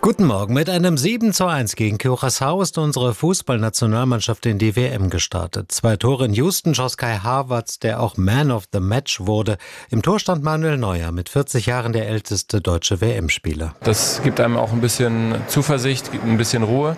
Guten Morgen. Mit einem 7:1 gegen Curaçao ist unsere Fußballnationalmannschaft in die WM gestartet. 2 Tore in Houston schoss Kai Havertz, der auch Man of the Match wurde. Im Tor stand Manuel Neuer, mit 40 Jahren der älteste deutsche WM-Spieler. Das gibt einem auch ein bisschen Zuversicht, ein bisschen Ruhe.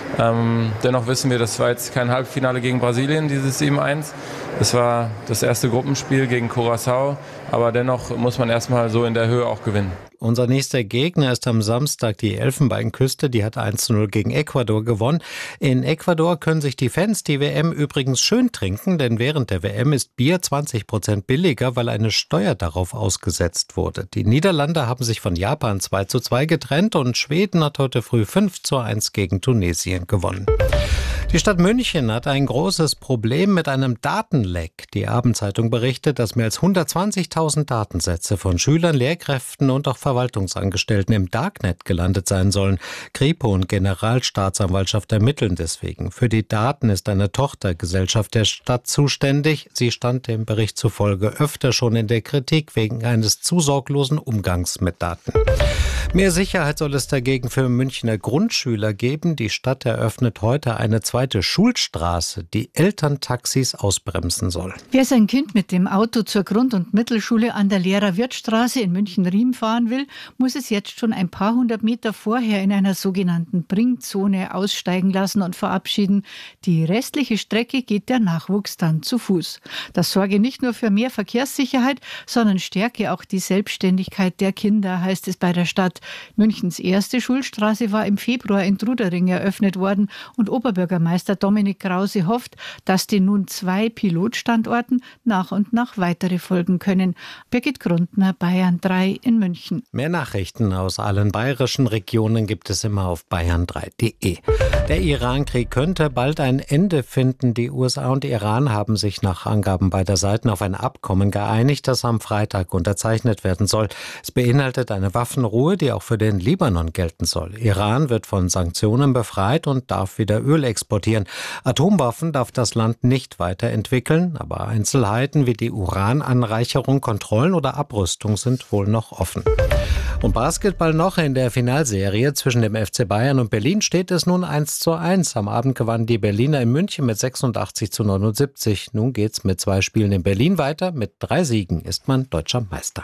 Dennoch wissen wir, das war jetzt kein Halbfinale gegen Brasilien, dieses 7:1. Das war das erste Gruppenspiel gegen Curaçao, aber dennoch muss man erstmal so in der Höhe auch gewinnen. Unser nächster Gegner ist am Samstag die Elfenbeinküste. Die hat 1:0 gegen Ecuador gewonnen. In Ecuador können sich die Fans die WM übrigens schön trinken, denn während der WM ist Bier 20% billiger, weil eine Steuer darauf ausgesetzt wurde. Die Niederlande haben sich von Japan 2:2 getrennt und Schweden hat heute früh 5:1 gegen Tunesien gewonnen. Die Stadt München hat ein großes Problem mit einem Datenleck. Die Abendzeitung berichtet, dass mehr als 120.000 Datensätze von Schülern, Lehrkräften und auch Verwaltungsangestellten im Darknet gelandet sein sollen. Kripo und Generalstaatsanwaltschaft ermitteln deswegen. Für die Daten ist eine Tochtergesellschaft der Stadt zuständig. Sie stand dem Bericht zufolge öfter schon in der Kritik wegen eines zu sorglosen Umgangs mit Daten. Mehr Sicherheit soll es dagegen für Münchner Grundschüler geben. Die Stadt eröffnet heute eine zweite Schulstraße, die Elterntaxis ausbremsen soll. Wer sein Kind mit dem Auto zur Grund- und Mittelschule an der Lehrer-Wirth-Straße in München-Riem fahren will, muss es jetzt schon ein paar hundert Meter vorher in einer sogenannten Bringzone aussteigen lassen und verabschieden. Die restliche Strecke geht der Nachwuchs dann zu Fuß. Das sorge nicht nur für mehr Verkehrssicherheit, sondern stärke auch die Selbstständigkeit der Kinder, heißt es bei der Stadt. Münchens erste Schulstraße war im Februar in Trudering eröffnet worden und Oberbürgermeister Dominik Krause hofft, dass den nun 2 Pilotstandorten nach und nach weitere folgen können. Birgit Grundner, Bayern 3 in München. Mehr Nachrichten aus allen bayerischen Regionen gibt es immer auf bayern3.de. Der Iran-Krieg könnte bald ein Ende finden. Die USA und Iran haben sich nach Angaben beider Seiten auf ein Abkommen geeinigt, das am Freitag unterzeichnet werden soll. Es beinhaltet eine Waffenruhe, die auch für den Libanon gelten soll. Iran wird von Sanktionen befreit und darf wieder Öl exportieren. Atomwaffen darf das Land nicht weiterentwickeln, aber Einzelheiten wie die Urananreicherung, Kontrollen oder Abrüstung sind wohl noch offen. Und Basketball noch in der Finalserie zwischen dem FC Bayern und Berlin steht es nun 1:1. Am Abend gewannen die Berliner in München mit 86:79. Nun geht's mit 2 Spielen in Berlin weiter. Mit 3 Siegen ist man deutscher Meister.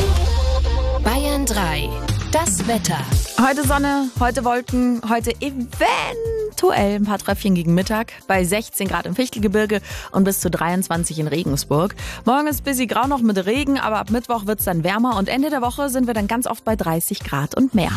Bayern 3. Das Wetter. Heute Sonne, heute Wolken, heute eventuell ein paar Tröpfchen gegen Mittag. Bei 16 Grad im Fichtelgebirge und bis zu 23 in Regensburg. Morgen ist busy grau noch mit Regen, aber ab Mittwoch wird es dann wärmer und Ende der Woche sind wir dann ganz oft bei 30 Grad und mehr.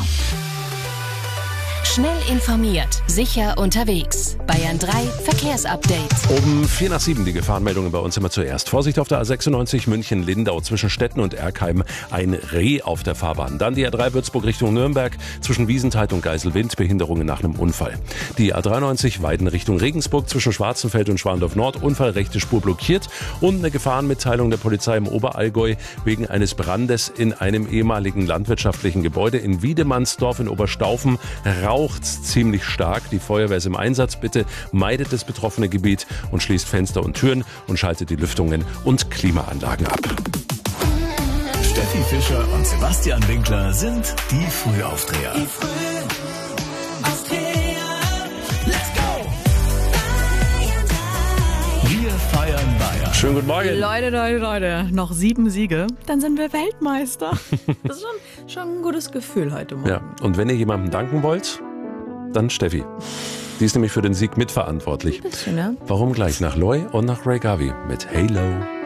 Schnell informiert, sicher unterwegs. Bayern 3 Verkehrsupdate. Um 6:45 die Gefahrenmeldungen bei uns immer zuerst. Vorsicht auf der A96 München-Lindau zwischen Stetten und Erkheim. Ein Reh auf der Fahrbahn. Dann die A3 Würzburg Richtung Nürnberg zwischen Wiesenthal und Geiselwind. Behinderungen nach einem Unfall. Die A93 Weiden Richtung Regensburg zwischen Schwarzenfeld und Schwandorf Nord. Unfall, rechte Spur blockiert. Und eine Gefahrenmitteilung der Polizei im Oberallgäu wegen eines Brandes in einem ehemaligen landwirtschaftlichen Gebäude in Wiedemannsdorf in Oberstaufen. Raucht ziemlich stark. Die Feuerwehr ist im Einsatz. Bitte meidet das betroffene Gebiet und schließt Fenster und Türen und schaltet die Lüftungen und Klimaanlagen ab. Steffi Fischer und Sebastian Winkler sind die Frühaufdreher. Let's go! Wir feiern Bayern. Schönen guten Morgen. Leute, noch 7 Siege, dann sind wir Weltmeister. Das ist schon ein gutes Gefühl heute Morgen. Ja, und wenn ihr jemandem danken wollt, dann Steffi. Die ist nämlich für den Sieg mitverantwortlich. Ein bisschen, ja. Warum gleich nach Loy und nach Ray Gavi mit Halo.